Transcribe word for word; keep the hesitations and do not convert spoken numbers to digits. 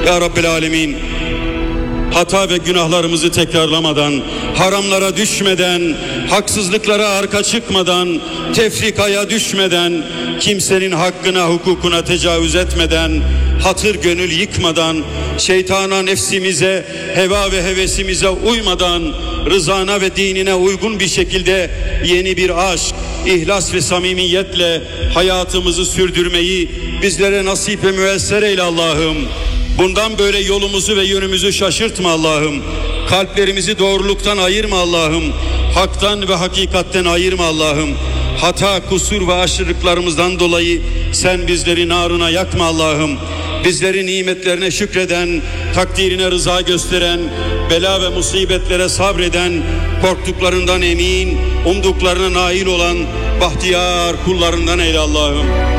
Ya Rabbel Alemin, hata ve günahlarımızı tekrarlamadan, haramlara düşmeden, haksızlıklara arka çıkmadan, tefrikaya düşmeden, kimsenin hakkına, hukukuna tecavüz etmeden, hatır gönül yıkmadan, şeytana, nefsimize, heva ve hevesimize uymadan, rızana ve dinine uygun bir şekilde yeni bir aşk, ihlas ve samimiyetle hayatımızı sürdürmeyi bizlere nasip ve müyesser eyle Allah'ım. Bundan böyle yolumuzu ve yönümüzü şaşırtma Allah'ım. Kalplerimizi doğruluktan ayırma Allah'ım. Haktan ve hakikatten ayırma Allah'ım. Hata, kusur ve aşırılıklarımızdan dolayı sen bizleri narına yakma Allah'ım. Bizleri nimetlerine şükreden, takdirine rıza gösteren, bela ve musibetlere sabreden, korktuklarından emin, umduklarına nail olan bahtiyar kullarından eyle Allah'ım.